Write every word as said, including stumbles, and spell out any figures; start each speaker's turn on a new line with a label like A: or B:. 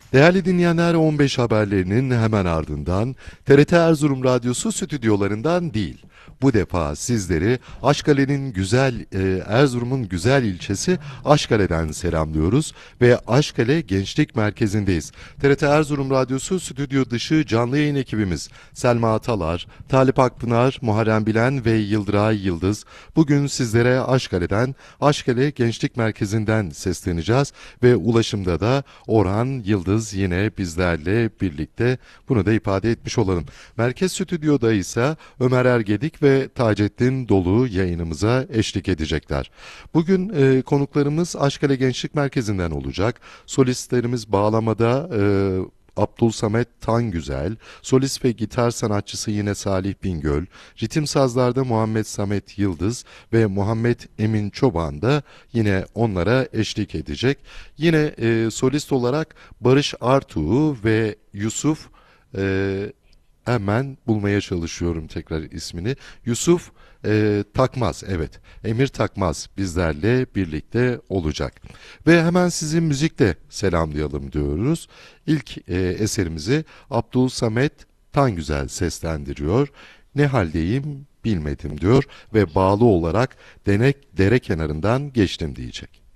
A: Değerli dinleyenler, on beş haberlerinin hemen ardından T R T Erzurum Radyosu stüdyolarından değil, bu defa sizleri Aşkale'nin güzel, e, Erzurum'un güzel ilçesi Aşkale'den selamlıyoruz ve Aşkale Gençlik Merkezi'ndeyiz. T R T Erzurum Radyosu stüdyo dışı canlı yayın ekibimiz Selma Atalar, Talip Akpınar, Muharrem Bilen ve Yıldıray Yıldız bugün sizlere Aşkale'den, Aşkale Gençlik Merkezi'nden sesleneceğiz ve ulaşımda da Orhan Yıldız yine bizlerle birlikte, bunu da ifade etmiş olalım. Merkez Stüdyo'da ise Ömer Ergedik ve Taceddin Dolu yayınımıza eşlik edecekler. Bugün e, konuklarımız Aşkale Gençlik Merkezi'nden olacak. Solistlerimiz bağlamada e, Abdul Samet Tangüzel, solist ve gitar sanatçısı yine Salih Bingöl, ritim sazlarda Muhammed Samet Yıldız ve Muhammed Emin Çoban da yine onlara eşlik edecek. Yine e, solist olarak Barış Artuğ ve Yusuf, e, hemen bulmaya çalışıyorum tekrar ismini. Yusuf e, Takmaz, evet. Emir Takmaz bizlerle birlikte olacak. Ve hemen sizi müzikle selamlayalım diyoruz. İlk e, eserimizi Abdul Samet Tangüzel seslendiriyor. Ne haldeyim bilmedim diyor ve bağlı olarak denek dere kenarından geçtim diyecek.